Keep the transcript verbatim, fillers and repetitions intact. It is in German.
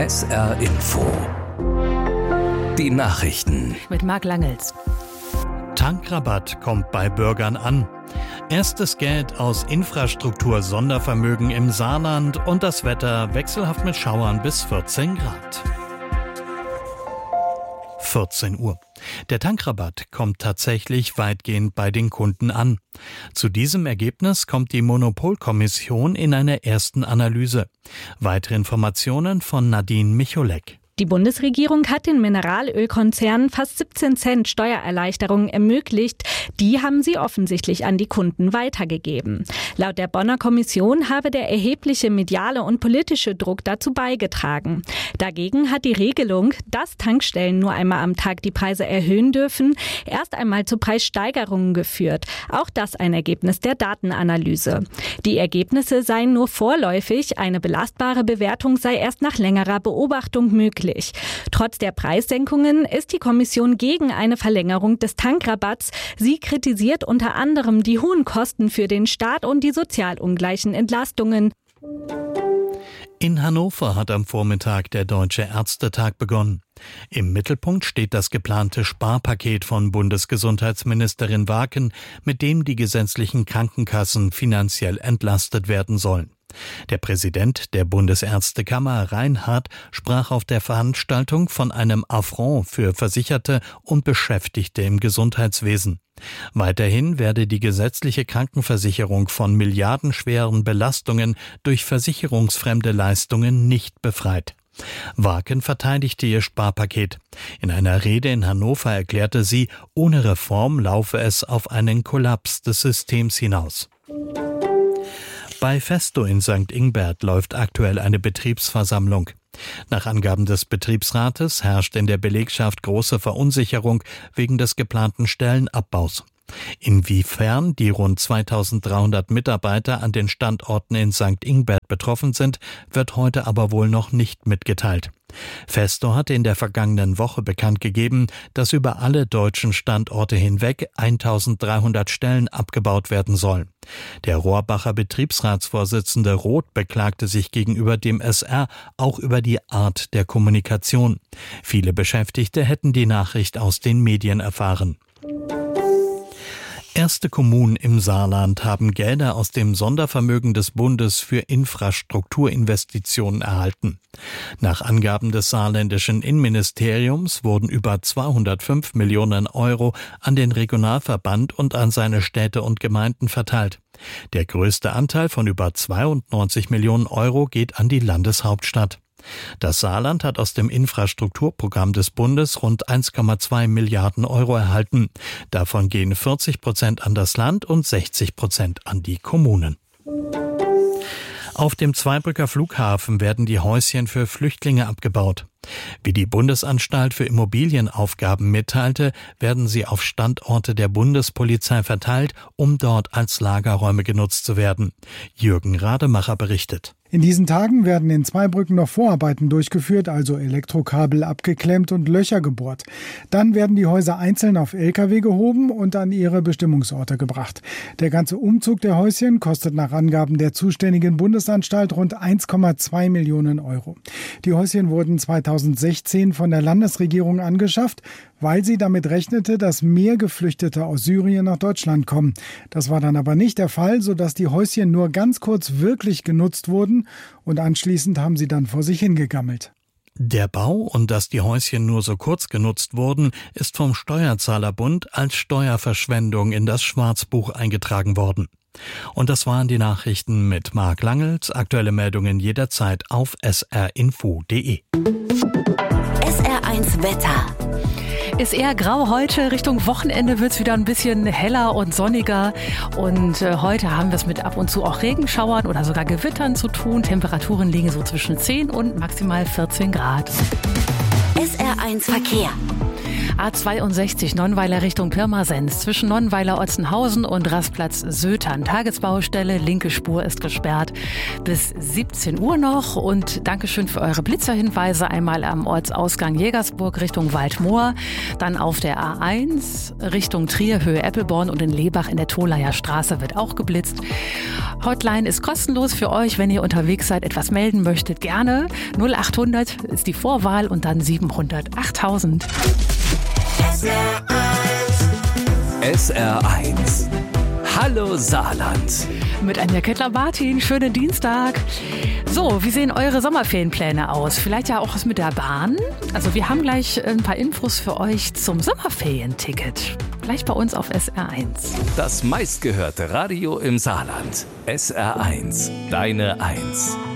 S R Info. Die Nachrichten. Mit Marc Langels. Tankrabatt kommt bei Bürgern an. Erstes Geld aus Infrastruktur-Sondervermögen im Saarland und das Wetter wechselhaft mit Schauern bis vierzehn Grad. vierzehn Uhr. Der Tankrabatt kommt tatsächlich weitgehend bei den Kunden an. Zu diesem Ergebnis kommt die Monopolkommission in einer ersten Analyse. Weitere Informationen von Nadine Micholek. Die Bundesregierung hat den Mineralölkonzernen fast siebzehn Cent Steuererleichterungen ermöglicht. Die haben sie offensichtlich an die Kunden weitergegeben. Laut der Bonner Kommission habe der erhebliche mediale und politische Druck dazu beigetragen. Dagegen hat die Regelung, dass Tankstellen nur einmal am Tag die Preise erhöhen dürfen, erst einmal zu Preissteigerungen geführt. Auch das ein Ergebnis der Datenanalyse. Die Ergebnisse seien nur vorläufig, eine belastbare Bewertung sei erst nach längerer Beobachtung möglich. Trotz der Preissenkungen ist die Kommission gegen eine Verlängerung des Tankrabatts. Sie kritisiert unter anderem die hohen Kosten für den Staat und die sozial ungleichen Entlastungen. In Hannover hat am Vormittag der Deutsche Ärztetag begonnen. Im Mittelpunkt steht das geplante Sparpaket von Bundesgesundheitsministerin Waken, mit dem die gesetzlichen Krankenkassen finanziell entlastet werden sollen. Der Präsident der Bundesärztekammer, Reinhardt, sprach auf der Veranstaltung von einem Affront für Versicherte und Beschäftigte im Gesundheitswesen. Weiterhin werde die gesetzliche Krankenversicherung von milliardenschweren Belastungen durch versicherungsfremde Leistungen nicht befreit. Waken verteidigte ihr Sparpaket. In einer Rede in Hannover erklärte sie, ohne Reform laufe es auf einen Kollaps des Systems hinaus. Bei Festo in Sankt Ingbert läuft aktuell eine Betriebsversammlung. Nach Angaben des Betriebsrates herrscht in der Belegschaft große Verunsicherung wegen des geplanten Stellenabbaus. Inwiefern die rund zweitausenddreihundert Mitarbeiter an den Standorten in Sankt Ingbert betroffen sind, wird heute aber wohl noch nicht mitgeteilt. Festo hatte in der vergangenen Woche bekannt gegeben, dass über alle deutschen Standorte hinweg eintausenddreihundert Stellen abgebaut werden sollen. Der Rohrbacher Betriebsratsvorsitzende Roth beklagte sich gegenüber dem S R auch über die Art der Kommunikation. Viele Beschäftigte hätten die Nachricht aus den Medien erfahren. Erste Kommunen im Saarland haben Gelder aus dem Sondervermögen des Bundes für Infrastrukturinvestitionen erhalten. Nach Angaben des saarländischen Innenministeriums wurden über zweihundertfünf Millionen Euro an den Regionalverband und an seine Städte und Gemeinden verteilt. Der größte Anteil von über zweiundneunzig Millionen Euro geht an die Landeshauptstadt. Das Saarland hat aus dem Infrastrukturprogramm des Bundes rund eins Komma zwei Milliarden Euro erhalten. Davon gehen vierzig Prozent an das Land und sechzig Prozent an die Kommunen. Auf dem Zweibrücker Flughafen werden die Häuschen für Flüchtlinge abgebaut. Wie die Bundesanstalt für Immobilienaufgaben mitteilte, werden sie auf Standorte der Bundespolizei verteilt, um dort als Lagerräume genutzt zu werden. Jürgen Rademacher berichtet. In diesen Tagen werden in Zweibrücken noch Vorarbeiten durchgeführt, also Elektrokabel abgeklemmt und Löcher gebohrt. Dann werden die Häuser einzeln auf L K W gehoben und an ihre Bestimmungsorte gebracht. Der ganze Umzug der Häuschen kostet nach Angaben der zuständigen Bundesanstalt rund eins Komma zwei Millionen Euro. Die Häuschen wurden zweitausendsechzehn von der Landesregierung angeschafft, weil sie damit rechnete, dass mehr Geflüchtete aus Syrien nach Deutschland kommen. Das war dann aber nicht der Fall, sodass die Häuschen nur ganz kurz wirklich genutzt wurden und anschließend haben sie dann vor sich hingegammelt. Der Bau und dass die Häuschen nur so kurz genutzt wurden, ist vom Steuerzahlerbund als Steuerverschwendung in das Schwarzbuch eingetragen worden. Und das waren die Nachrichten mit Marc Langels. Aktuelle Meldungen jederzeit auf s r info punkt d e. S R eins Wetter. Ist eher grau heute. Richtung Wochenende wird es wieder ein bisschen heller und sonniger. Und äh, heute haben wir es mit ab und zu auch Regenschauern oder sogar Gewittern zu tun. Temperaturen liegen so zwischen zehn und maximal vierzehn Grad. S R eins Verkehr. A zweiundsechzig Nonnweiler Richtung Pirmasens zwischen Nonnweiler Otzenhausen und Rastplatz Sötern. Tagesbaustelle, linke Spur ist gesperrt bis siebzehn Uhr noch. Und Dankeschön für eure Blitzerhinweise. Einmal am Ortsausgang Jägersburg Richtung Waldmoor, dann auf der A eins Richtung Trier, Höhe Eppelborn und in Lebach in der Tholayer Straße wird auch geblitzt. Hotline ist kostenlos für euch, wenn ihr unterwegs seid, etwas melden möchtet, gerne. null achthundert ist die Vorwahl und dann siebenhundert achttausend. S R eins. Hallo Saarland. Mit Anja Kettler-Martin, schönen Dienstag. So, wie sehen eure Sommerferienpläne aus? Vielleicht ja auch was mit der Bahn? Also wir haben gleich ein paar Infos für euch zum Sommerferienticket. Gleich bei uns auf S R eins. Das meistgehörte Radio im Saarland. S R eins. Deine Eins.